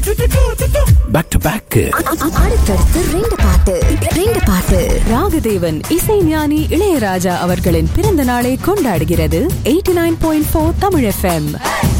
Back to back. அடுத்தடுத்து ரெண்டு பாட்டு. ராகதேவன் இசை ஞானி இளையராஜா அவர்களின் பிறந்த நாளை கொண்டாடுகிறது 89.4 தமிழ் FM.